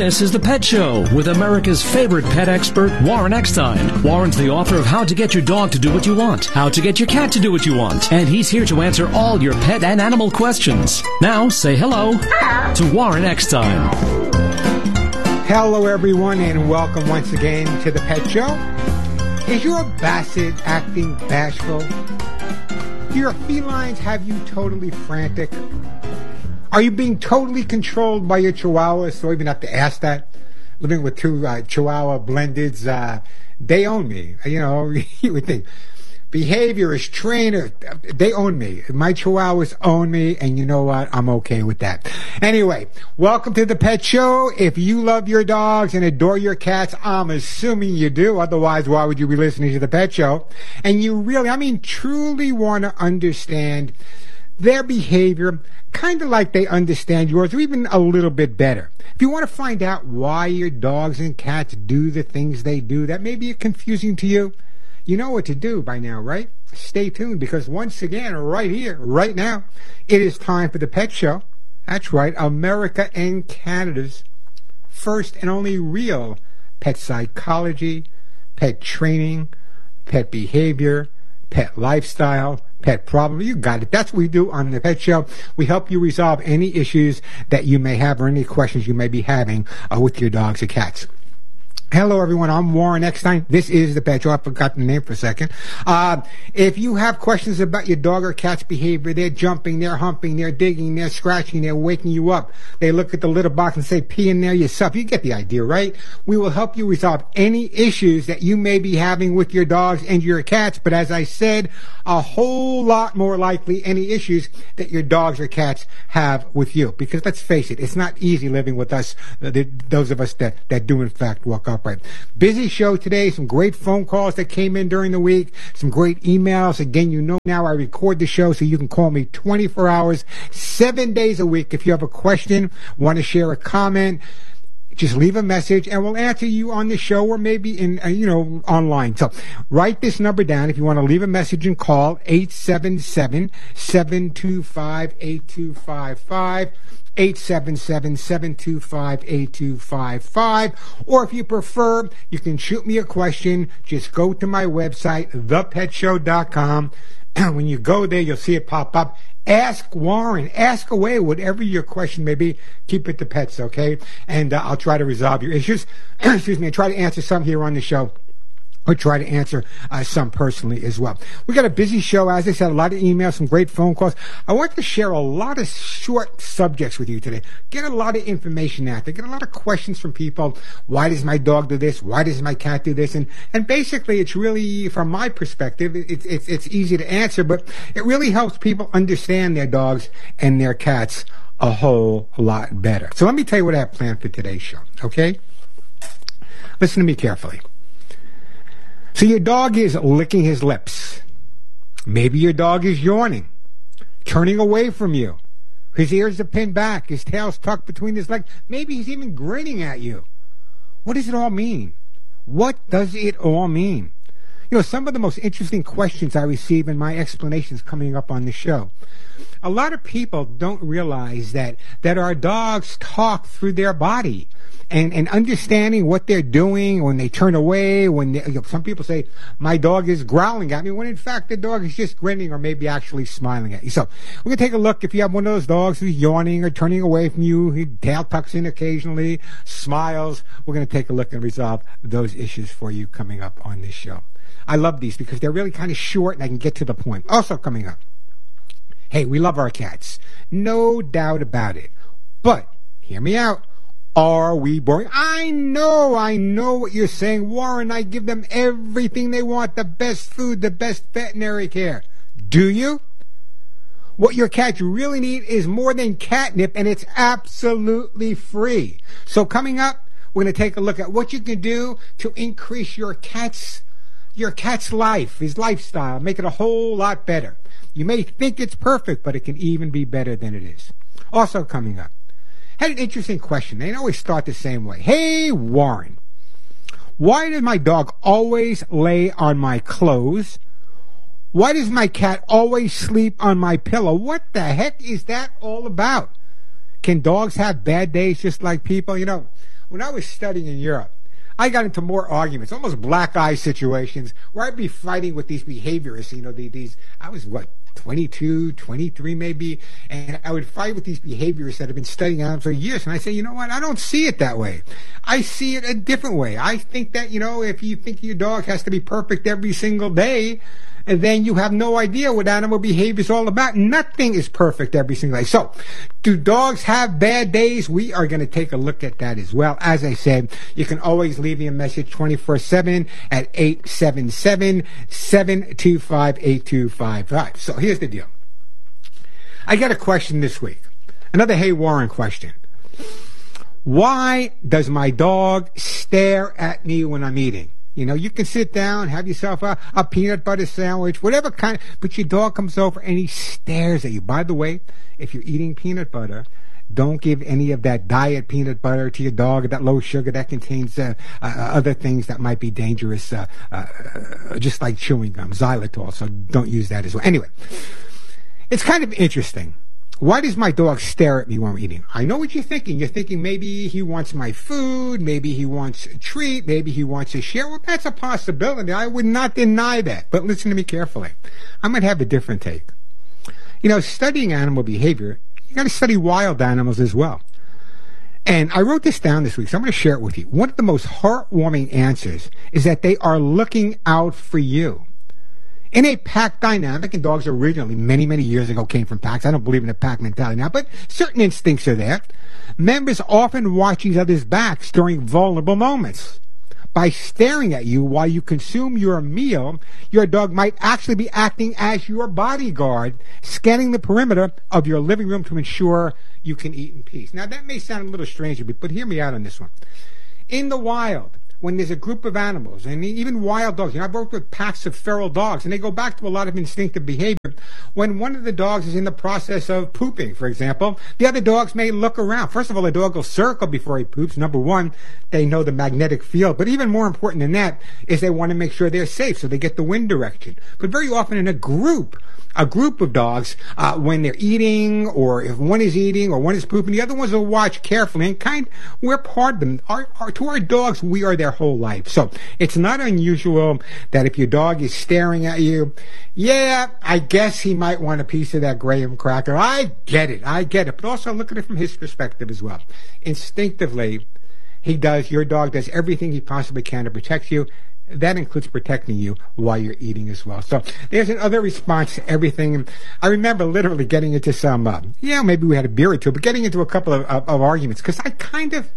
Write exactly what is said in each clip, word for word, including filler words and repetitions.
This is The Pet Show with America's favorite pet expert, Warren Eckstein. Warren's the author of How to Get Your Dog to Do What You Want, How to Get Your Cat to Do What You Want, and he's here to answer all your pet and animal questions. Now, say hello to Warren Eckstein. Hello, everyone, and welcome once again to The Pet Show. Is your Basset acting bashful? Do your felines have you totally frantic? Are you being totally controlled by your Chihuahuas? So even have to ask that. Living with two uh, Chihuahua blendeds, uh, they own me. You know, you would think. Behavior is trainer. They own me. My Chihuahuas own me, and you know what? I'm okay with that. Anyway, welcome to The Pet Show. If you love your dogs and adore your cats, I'm assuming you do. Otherwise, why would you be listening to The Pet Show? And you really, I mean, truly want to understand their behavior, kind of like they understand yours, or even a little bit better. If you want to find out why your dogs and cats do the things they do that may be confusing to you, you know what to do by now, right? Stay tuned, because once again, right here, right now, it is time for The Pet Show. That's right, America and Canada's first and only real pet psychology, pet training, pet behavior, pet lifestyle, pet problem. You got it. That's what we do on The Pet Show. We help you resolve any issues that you may have or any questions you may be having uh, with your dogs or cats. Hello, everyone. I'm Warren Eckstein. This is The Pet Show. I forgot the name for a second. Uh, if you have questions about your dog or cat's behavior, they're jumping, they're humping, they're digging, they're scratching, they're waking you up. They look at the litter box and say, pee in there yourself. You get the idea, right? We will help you resolve any issues that you may be having with your dogs and your cats. But as I said, a whole lot more likely any issues that your dogs or cats have with you. Because let's face it, it's not easy living with us, those of us that, that do in fact walk up. Right. Busy show today. Some great phone calls that came in during the week. Some great emails. Again, you know now I record the show so you can call me twenty-four hours, seven days a week. If you have a question, want to share a comment, just leave a message and we'll answer you on the show or maybe in, uh, you know, online. So write this number down if you want to leave a message and call eight seven seven, seven two five, eight two five five. eight seven seven, seven two five, eight two five five. Or if you prefer, you can shoot me a question. Just go to my website, the pet show dot com. When you go there, you'll see it pop up. Ask Warren. Ask away, whatever your question may be. Keep it to pets, okay? And uh, I'll try to resolve your issues. Excuse me. And try to answer some here on the show. Or try to answer uh, some personally as well. We got a busy show, as I said, a lot of emails, some great phone calls. I want to share a lot of short subjects with you today. Get a lot of information out there. Get a lot of questions from people. Why does my dog do this? Why does my cat do this? And and basically, it's really, from my perspective, it's it's it's easy to answer, but it really helps people understand their dogs and their cats a whole lot better. So let me tell you what I have planned for today's show, okay? Listen to me carefully. So your dog is licking his lips. Maybe your dog is yawning, turning away from you. His ears are pinned back. His tail's tucked between his legs. Maybe he's even grinning at you. What does it all mean? What does it all mean? You know, some of the most interesting questions I receive in my explanations coming up on the show. A lot of people don't realize that, that our dogs talk through their body. And, and understanding what they're doing when they turn away, when they, you know, some people say, my dog is growling at me, when in fact the dog is just grinning or maybe actually smiling at you. So we're going to take a look. If you have one of those dogs who's yawning or turning away from you, his tail tucks in occasionally, smiles, we're going to take a look and resolve those issues for you coming up on this show. I love these because they're really kind of short and I can get to the point. Also coming up, hey, we love our cats. No doubt about it. But hear me out. Are we boring? I know, I know what you're saying. Warren, I give them everything they want, the best food, the best veterinary care. Do you? What your cats really need is more than catnip, and it's absolutely free. So coming up, we're going to take a look at what you can do to increase your cat's, your cat's life, his lifestyle, make it a whole lot better. You may think it's perfect, but it can even be better than it is. Also coming up, had an interesting question. They always start the same way. Hey, Warren, why does my dog always lay on my clothes? Why does my cat always sleep on my pillow? What the heck is that all about? Can dogs have bad days just like people? You know, when I was studying in Europe, I got into more arguments, almost black eye situations, where I'd be fighting with these behaviorists. You know, the, these, I was, what, twenty-two, twenty-three maybe, and I would fight with these behaviorists that have been studying animals for years, and I say, you know what, I don't see it that way. I see it a different way. I think that, you know, if you think your dog has to be perfect every single day, and then you have no idea what animal behavior is all about. Nothing is perfect every single day. So, do dogs have bad days? We are going to take a look at that as well. As I said, you can always leave me a message twenty-four seven at eight seven seven, seven two five, eight two five five. So, here's the deal. I got a question this week. Another Hey Warren question. Why does my dog stare at me when I'm eating? You know, you can sit down, have yourself a, a peanut butter sandwich, whatever kind, but your dog comes over and he stares at you. By the way, if you're eating peanut butter, don't give any of that diet peanut butter to your dog, that low sugar that contains uh, uh, other things that might be dangerous, uh, uh, just like chewing gum, xylitol, so don't use that as well. Anyway, it's kind of interesting. Why does my dog stare at me when I'm eating? I know what you're thinking. You're thinking maybe he wants my food, maybe he wants a treat, maybe he wants to share. Well, that's a possibility. I would not deny that. But listen to me carefully. I might have a different take. You know, studying animal behavior, you got to study wild animals as well. And I wrote this down this week, so I'm going to share it with you. One of the most heartwarming answers is that they are looking out for you. In a pack dynamic, and dogs originally, many, many years ago, came from packs. I don't believe in a pack mentality now, but certain instincts are there. Members often watch each other's backs during vulnerable moments. By staring at you while you consume your meal, your dog might actually be acting as your bodyguard, scanning the perimeter of your living room to ensure you can eat in peace. Now, that may sound a little strange, but hear me out on this one. In the wild, when there's a group of animals, and even wild dogs, you know, I've worked with packs of feral dogs, and they go back to a lot of instinctive behavior. When one of the dogs is in the process of pooping, for example, the other dogs may look around. First of all, the dog will circle before he poops. Number one, they know the magnetic field. But even more important than that is they want to make sure they're safe, so they get the wind direction. But very often in a group, a group of dogs, uh, when they're eating, or if one is eating, or one is pooping, the other ones will watch carefully, and kind, we're part of them. Our, our, to our dogs, we are their whole life. So it's not unusual that if your dog is staring at you, yeah, I guess he might want a piece of that graham cracker. I get it. I get it. But also look at it from his perspective as well. Instinctively, he does, your dog does everything he possibly can to protect you. That includes protecting you while you're eating as well. So there's another response to everything. I remember literally getting into some, uh, yeah, maybe we had a beer or two, but getting into a couple of, of, of arguments, because I kind of,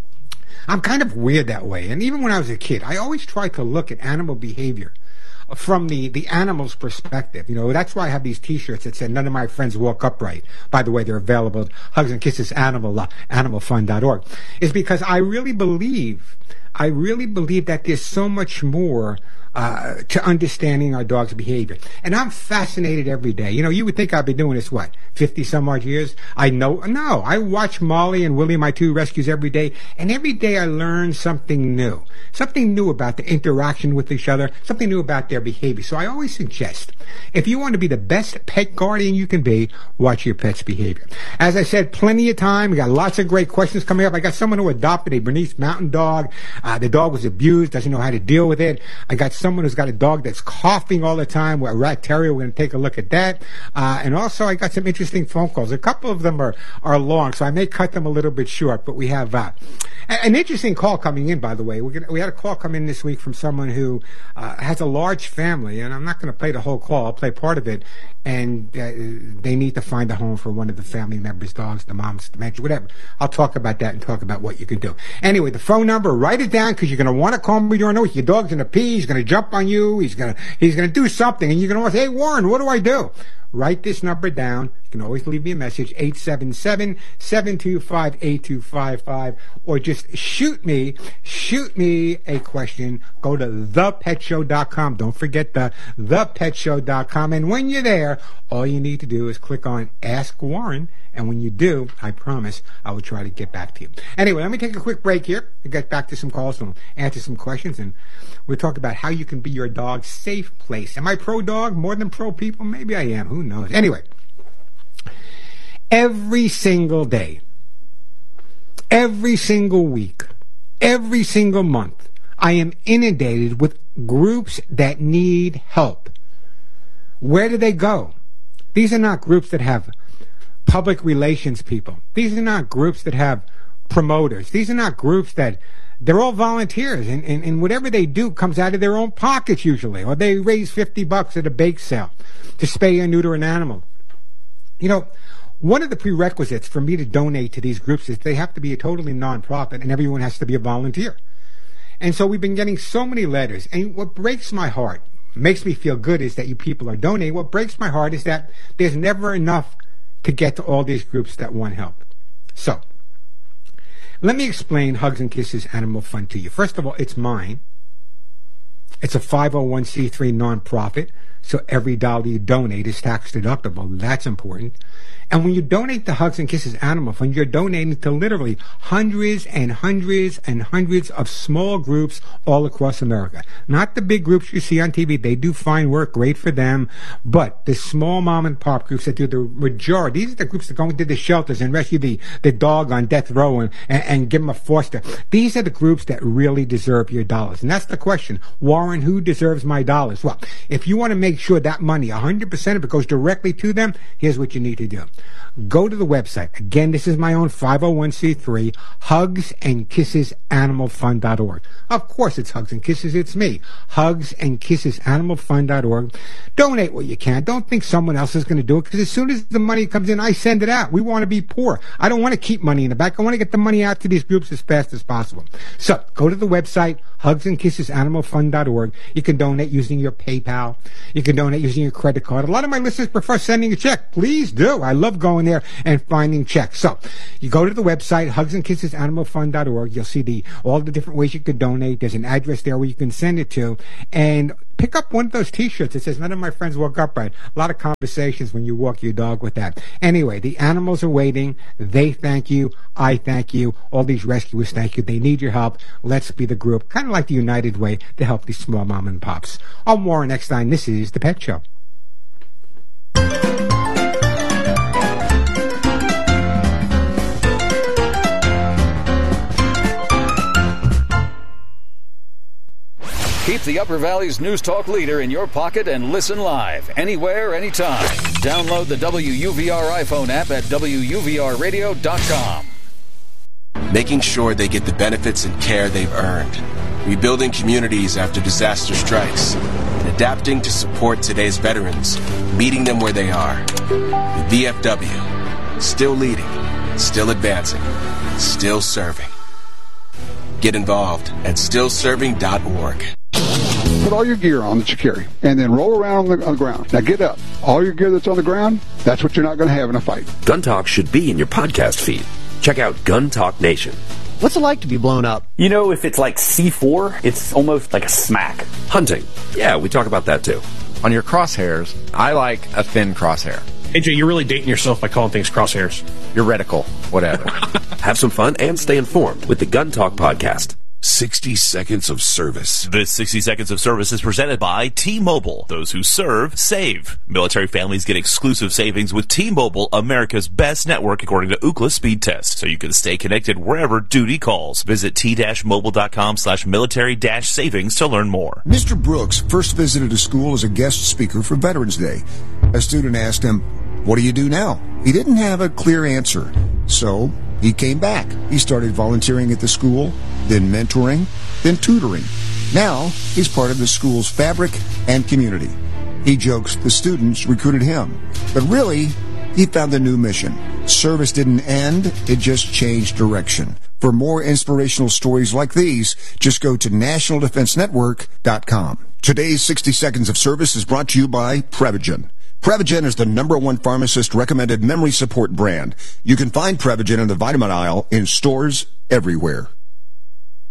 I'm kind of weird that way. And even when I was a kid, I always tried to look at animal behavior from the, the animal's perspective. You know, that's why I have these T-shirts that said, none of my friends walk upright. By the way, they're available at Hugs and Kisses Animal, uh, animal fund dot org. Is because I really believe, I really believe that there's so much more uh, to understanding our dog's behavior. And I'm fascinated every day. You know, you would think I'd be doing this, what, fifty some odd years? I know, no, I watch Molly and Willie, my two rescues, every day, and every day I learn something new. Something new about the interaction with each other, something new about their behavior. So I always suggest, if you want to be the best pet guardian you can be, watch your pet's behavior. As I said, plenty of time. We got lots of great questions coming up. I got someone who adopted a Bernese Mountain Dog. Uh, the dog was abused, doesn't know how to deal with it. I got someone who's got a dog that's coughing all the time, a rat terrier. We're going to take a look at that. Uh, and also, I got some interesting phone calls. A couple of them are, are long, so I may cut them a little bit short, but we have uh, an interesting call coming in, by the way. We're gonna, we had a call come in this week from someone who uh, has a large family, and I'm not going to play the whole call. I'll play part of it, and uh, they need to find a home for one of the family members' dogs, the mom's dementia, whatever. I'll talk about that and talk about what you can do. Anyway, the phone number, write it down, because you're going to want to call me during the week. Your dog's going to pee, he's going to jump on you, he's going to he's going to do something, and you're going to want to say, hey, Warren, what do I do? Write this number down. You can always leave me a message, eight seven seven, seven two five, eight two five five, or just shoot me, shoot me a question. Go to the pet show dot com. Don't forget the the pet show dot com. And when you're there, all you need to do is click on Ask Warren. And when you do, I promise I will try to get back to you. Anyway, let me take a quick break here and get back to some calls and answer some questions. And we'll talk about how you can be your dog's safe place. Am I pro dog more than pro people? Maybe I am. Who knows? Anyway, every single day, every single week, Every single month, I am inundated with groups that need help. Where do they go? These are not groups that have public relations people. These are not groups that have promoters. These are not groups that, they're all volunteers, and, and, and whatever they do comes out of their own pockets usually, or they raise fifty bucks at a bake sale to spay or neuter an animal. You know, one of the prerequisites for me to donate to these groups is they have to be a totally nonprofit, and everyone has to be a volunteer. And so we've been getting so many letters, and what breaks my heart, makes me feel good, is that you people are donating. What breaks my heart is that there's never enough to get to all these groups that want help. So, let me explain Hugs and Kisses Animal Fund to you. First of all, it's mine. It's a five oh one c three nonprofit, so every dollar you donate is tax deductible. That's important. And when you donate to Hugs and Kisses Animal Fund, you're donating to literally hundreds and hundreds and hundreds of small groups all across America. Not the big groups you see on T V. They do fine work, great for them. But the small mom and pop groups that do the majority, these are the groups that go into the shelters and rescue the, the dog on death row and, and, and give him a foster. These are the groups that really deserve your dollars. And that's the question. Warren, who deserves my dollars? Well, if you want to make sure that money, one hundred percent of it goes directly to them, here's what you need to do. Go to the website. Again, this is my own five oh one c three, hugs and kisses animal fund dot org. Of course, it's Hugs and Kisses. It's me. hugs and kisses animal fund dot org. Donate what you can. Don't think someone else is going to do it, because as soon as the money comes in, I send it out. We want to be poor. I don't want to keep money in the back. I want to get the money out to these groups as fast as possible. So go to the website, hugs and kisses animal fund dot org. You can donate using your PayPal. You can donate using your credit card. A lot of my listeners prefer sending a check. Please do. I love going there and finding checks. So you go to the website, hugs and kisses animal fund dot org. You'll see the all the different ways you can donate. There's an address there where you can send it to. And pick up one of those T-shirts that says, "None of my friends walk upright." A lot of conversations when you walk your dog with that. Anyway, the animals are waiting. They thank you. I thank you. All these rescuers thank you. They need your help. Let's be the group, kind of like the United Way, to help these small mom and pops. I'm Warren Eckstein. This is The Pet Show. Keep the Upper Valley's News Talk leader in your pocket and listen live, anywhere, anytime. Download the W U V R iPhone app at W U V R radio dot com. Making sure they get the benefits and care they've earned. Rebuilding communities after disaster strikes. And adapting to support today's veterans, meeting them where they are. The V F W. Still leading. Still advancing. Still serving. Get involved at still serving dot org. Put all your gear on that you carry, and then roll around on the, on the ground. Now get up. All your gear that's on the ground, that's what you're not going to have in a fight. Gun Talk should be in your podcast feed. Check out Gun Talk Nation. What's it like to be blown up? You know, if it's like C four, it's almost like a smack. Hunting. Yeah, we talk about that too. On your crosshairs, I like a thin crosshair. A J, you're really dating yourself by calling things crosshairs. Your reticle, whatever. Have some fun and stay informed with the Gun Talk podcast. sixty seconds of service. This sixty seconds of service is presented by T-Mobile. Those who serve, save. Military families get exclusive savings with T-Mobile, America's best network according to Ookla speed test, so you can stay connected wherever duty calls. Visit t-mobile.com slash military dash savings to learn more. Mister Brooks first visited a school as a guest speaker for Veterans Day. A student asked him, "What do you do now?" He didn't have a clear answer, so he came back. He started volunteering at the school, then mentoring, then tutoring. Now, he's part of the school's fabric and community. He jokes the students recruited him. But really, he found a new mission. Service didn't end, it just changed direction. For more inspirational stories like these, just go to national defense network dot com. Today's sixty seconds of service is brought to you by Prevagen. Prevagen is the number one pharmacist-recommended memory support brand. You can find Prevagen in the vitamin aisle in stores everywhere.